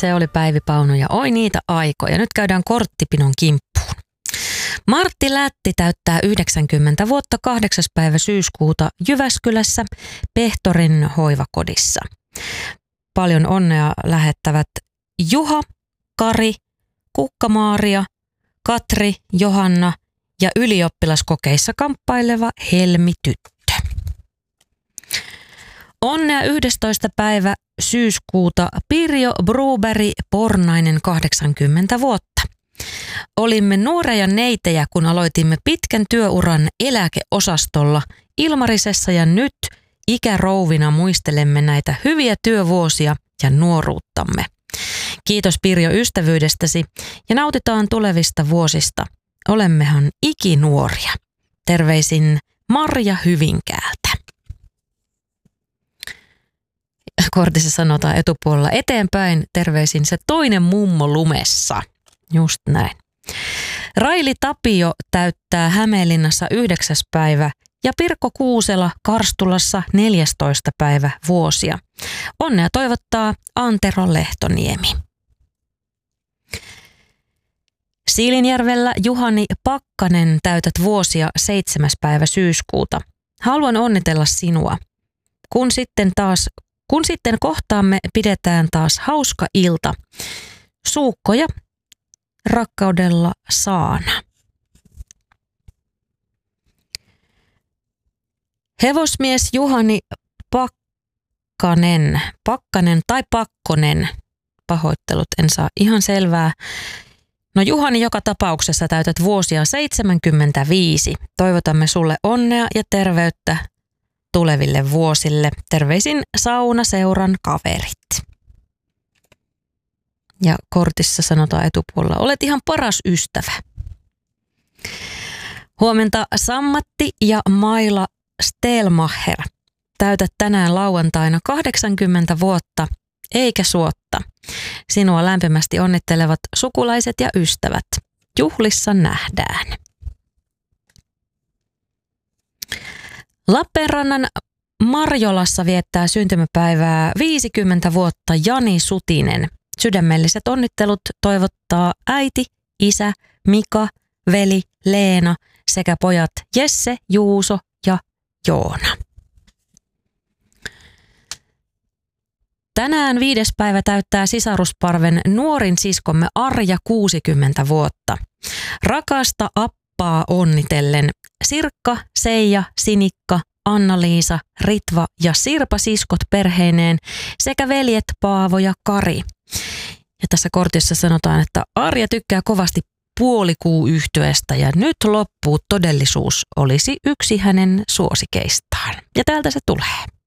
Se oli Päivi Pauno ja oi niitä aikoja. Nyt käydään korttipinon kimppuun. Martti Lätti täyttää 90 vuotta 8. päivä syyskuuta Jyväskylässä Pehtorin hoivakodissa. Paljon onnea lähettävät Juha, Kari, Kukka-Maaria, Katri, Johanna ja ylioppilaskokeissa kamppaileva Helmi-tyttö. Onnea 11. päivä syyskuuta Pirjo Bruberg Pornainen 80 vuotta. Olimme nuoreja neitejä, kun aloitimme pitkän työuran eläkeosastolla Ilmarisessa ja nyt ikärouvina muistelemme näitä hyviä työvuosia ja nuoruuttamme. Kiitos Pirjo ystävyydestäsi ja nautitaan tulevista vuosista. Olemmehan ikinuoria. Terveisin Marja Hyvinkäältä. Kortissa sanotaan etupuolella eteenpäin. Terveisin se toinen mummo lumessa. Just näin. Raili Tapio täyttää Hämeenlinnassa 9. päivä ja Pirkko Kuusela Karstulassa 14. päivä vuosia. Onnea toivottaa Antero Lehtoniemi. Siilinjärvellä Juhani Pakkanen täytät vuosia 7. päivä syyskuuta. Haluan onnitella sinua. Kun sitten kohtaamme, pidetään taas hauska ilta. Suukkoja rakkaudella Saana. Hevosmies Juhani Pakkanen tai Pakkonen, pahoittelut, en saa ihan selvää. No Juhani, joka tapauksessa täytät vuosia 75. Toivotamme sulle onnea ja terveyttä tuleville vuosille. Terveisin saunaseuran kaverit. Ja kortissa sanotaan etupuolella, olet ihan paras ystävä. Huomenta Sammatti ja Maila Stelmacher. Täytät tänään lauantaina 80 vuotta, eikä suotta. Sinua lämpimästi onnittelevat sukulaiset ja ystävät. Juhlissa nähdään. Lappeenrannan Marjolassa viettää syntymäpäivää 50 vuotta Jani Sutinen. Sydämelliset onnittelut toivottaa äiti, isä, Mika, veli, Leena sekä pojat Jesse, Juuso ja Joona. Tänään 5. päivä täyttää sisarusparven nuorin siskomme Arja 60 vuotta. Rakasta appaa onnitellen Sirkka, Seija, Sinikka, Anna-Liisa, Ritva ja Sirpa siskot perheineen sekä veljet Paavo ja Kari. Ja tässä kortissa sanotaan, että Arja tykkää kovasti puolikuuyhtyeestä ja nyt loppuu todellisuus olisi yksi hänen suosikeistaan. Ja täältä se tulee.